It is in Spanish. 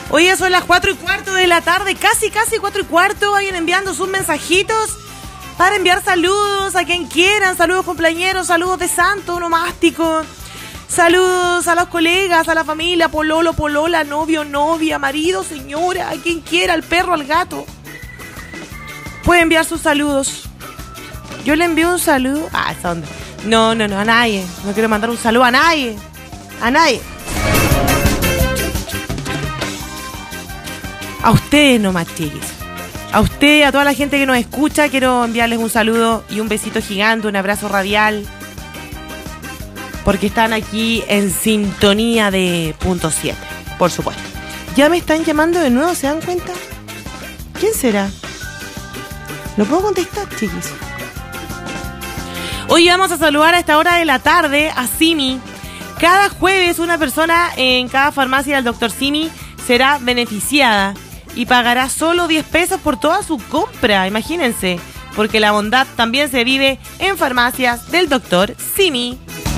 Hoy son las 4:15 de la tarde, casi 4:15. Vayan enviando sus mensajitos para enviar saludos a quien quieran, saludos cumpleañeros, saludos de santo, onomástico, saludos a los colegas, a la familia, pololo, polola, novio, novia, marido, señora, a quien quiera, al perro, al gato. Puede enviar sus saludos. Yo le envío un saludo. ¿Dónde? No, a nadie. No quiero mandar un saludo a nadie. A nadie. A ustedes nomás, chiquis. A usted, a toda la gente que nos escucha, quiero enviarles un saludo y un besito gigante, un abrazo radial. Porque están aquí en sintonía de punto 7, por supuesto. Ya me están llamando de nuevo, ¿se dan cuenta? ¿Quién será? ¿Lo puedo contestar, chiquis? Hoy vamos a saludar a esta hora de la tarde a Simi. Cada jueves una persona en cada farmacia del Dr. Simi será beneficiada y pagará solo 10 pesos por toda su compra, imagínense, porque la bondad también se vive en farmacias del Dr. Simi.